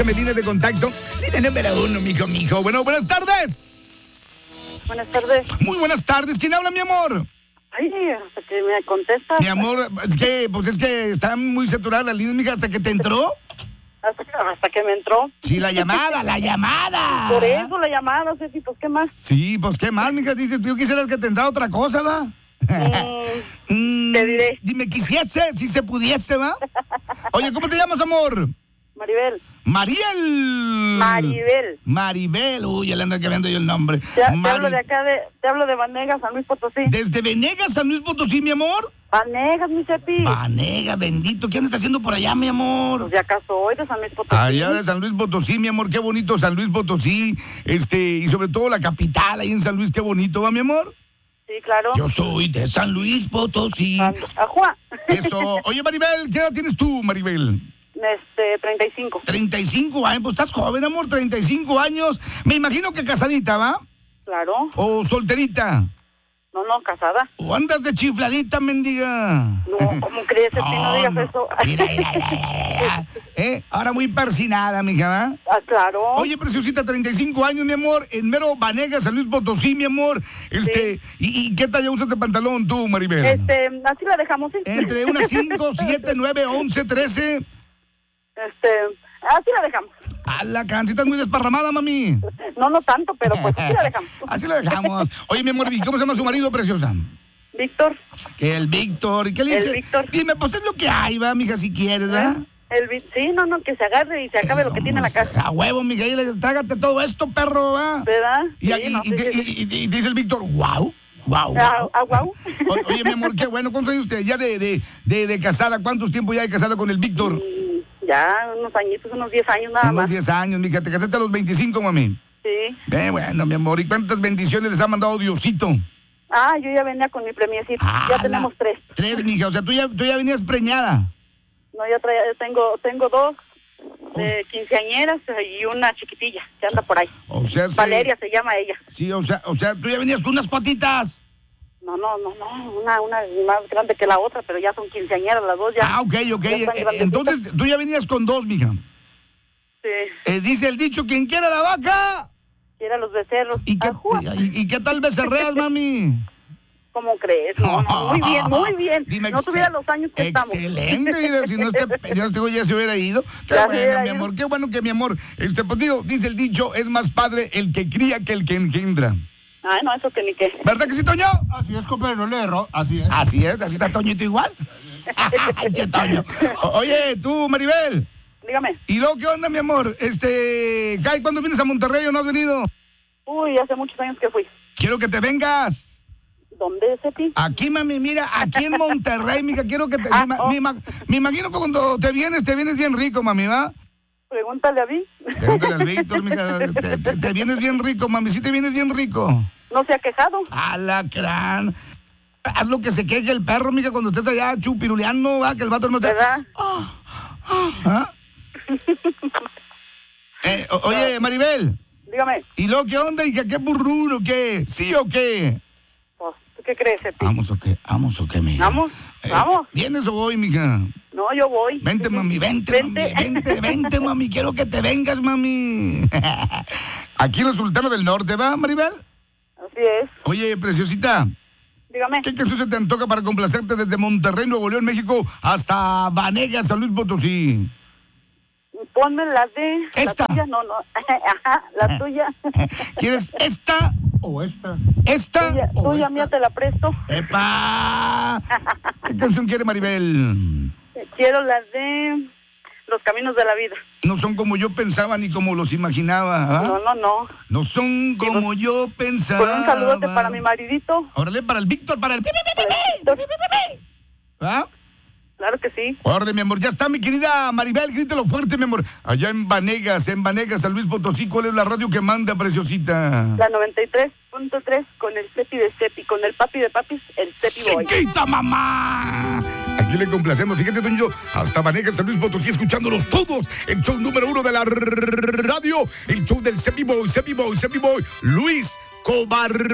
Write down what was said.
Línea de contacto. Línea número 1, mijo. Bueno, buenas tardes. Buenas tardes. Muy buenas tardes. ¿Quién habla, mi amor? Ay, hasta que me contestas. Mi amor, es que está muy saturada la línea, mija, hasta que te entró. Hasta que me entró. Sí, la llamada. Por eso la llamada, Ceci, pues, ¿qué más? Sí, pues, ¿qué más, mija? Dices, yo quisiera que te entrara otra cosa, ¿va? Te diré. Dime, quisiese, si se pudiese, ¿va? Oye, ¿cómo te llamas, amor? Maribel. Uy, ya le ando cambiando yo el nombre. Te hablo de acá, te hablo de Vanegas, San Luis Potosí. ¿Desde Venegas, San Luis Potosí, mi amor? Vanegas, mi Cepi. Vanegas, bendito. ¿Qué andas haciendo por allá, mi amor? Pues de acá soy, de San Luis Potosí. Allá de San Luis Potosí, mi amor. Qué bonito San Luis Potosí. Y sobre todo la capital ahí en San Luis. Qué bonito, ¿va, mi amor? Sí, claro. Yo soy de San Luis Potosí. Ajua. Eso. Oye, Maribel, ¿qué edad tienes tú, Maribel? 35. 35 años, pues estás joven, amor, 35 años. Me imagino que casadita, ¿va? Claro. ¿O solterita? No, casada. ¿O andas de chifladita, mendiga? No, ¿cómo crees, Cepi? No digas eso. Mira. Ahora muy persinada, mija, ¿va? Ah, claro. Oye, preciosita, 35 años, mi amor, en mero Vanegas, San Luis Potosí, mi amor. Sí. ¿Y qué talla usas de pantalón tú, Maribel? Así la dejamos, ¿sí? Entre unas 5, 7, 9, 11, 13... Así la dejamos. A la cancita es muy desparramada, mami. No tanto, pero pues así la dejamos. Así la dejamos. Oye, mi amor, ¿y cómo se llama su marido, preciosa? Víctor. Que el Víctor. ¿Y qué le dice? El Víctor. Dime, pues es lo que hay, va, mija, si quieres, ¿va? Sí, que se agarre y se acabe lo que tiene en la casa. A huevo, mija, trágate todo esto, perro, ¿va? ¿Verdad? Y dice el Víctor, wow. Wow. Oye, mi amor, qué bueno. ¿Cuántos años usted ya de casada? ¿Cuántos tiempos ya de casada con el Víctor? Ya, unos añitos, unos 10 años nada más. Unos 10 años, mija. ¿Te casaste a los 25, mami? Sí. Bueno, mi amor. ¿Y cuántas bendiciones les ha mandado Diosito? Yo ya venía con mi premiecito. Ya tenemos 3. 3, mija. O sea, tú ya venías preñada. No, tengo 2 quinceañeras y una chiquitilla que anda por ahí. O sea, Valeria se llama ella. Sí, o sea, tú ya venías con unas cuatitas. No, una más grande que la otra, pero ya son quinceañeras las dos ya. Ok. Entonces, tú ya venías con 2, mija. Sí. Dice el dicho, quien quiera la vaca... Quiera los becerros. ¿Y qué tal becerreas, mami? ¿Cómo crees? No, muy bien. Dime, no tuviera los años que estamos. Excelente, si no ya se hubiera ido. Qué bueno, mi amor, qué bueno que mi amor, pues digo, dice el dicho, es más padre el que cría que el que engendra. No, eso que ni qué. ¿Verdad que sí, Toño? Así es, compadre, no le erró, así es. Así está Toñito igual. Che, Toño. Oye, tú, Maribel. Dígame. ¿Y luego qué onda, mi amor? Kai, ¿cuándo vienes a Monterrey o no has venido? Uy, hace muchos años que fui. Quiero que te vengas. ¿Dónde, Cepi? Aquí, mami, mira, aquí en Monterrey, mija, quiero que te... Me imagino que cuando te vienes bien rico, mami, ¿va? Pregúntale a mí. Pregúntale al Víctor, mija, te vienes bien rico, mami, sí te vienes bien rico. No se ha quejado. Alacrán. Haz lo que se queje el perro, mija, cuando estés allá chupiruleando, va, que el vato no te... ¿Verdad? ¿Ah? Oye, Maribel. Dígame. ¿Y luego qué onda, hija? ¿Qué burruno, qué? ¿Sí o qué? Pues, ¿tú qué crees, Cepi? ¿Vamos o qué, mija? Vamos. ¿Vienes o voy, mija? No, yo voy. Vente, mami, vente, mami, quiero que te vengas, mami. Aquí en la Sultana del Norte, ¿va, Maribel? Así es. Oye, preciosita. Dígame. ¿Qué canción se te antoja para complacerte desde Monterrey, Nuevo León, México, hasta Vanegas, San Luis Potosí? Ponme la de... ¿Esta? La tuya, no. Ajá, la tuya. ¿Quieres esta? O esta. ¿Esta? Tuya, mía, te la presto. ¡Epa! ¿Qué canción quiere, Maribel? Quiero la de Los Caminos de la Vida. No son como yo pensaba ni como los imaginaba, ¿ah? No. No son como yo pensaba. Con un saludote para mi maridito. Órale, para el Víctor, para el... ¿Ah? Claro que sí. Órale, mi amor, ya está, mi querida Maribel, grítelo fuerte, mi amor. Allá en Vanegas, San Luis Potosí, ¿cuál es la radio que manda, preciosita? La 93.3 con el Cepi de Cepi, con el papi de papis, el Cepi Boy. ¡Chiquita, mamá! Aquí le complacemos, fíjate, Toño, hasta Vanegas, San Luis Potosí, escuchándolos todos. El show número 1 de la radio, el show del Cepi Boy, Luis Cobar.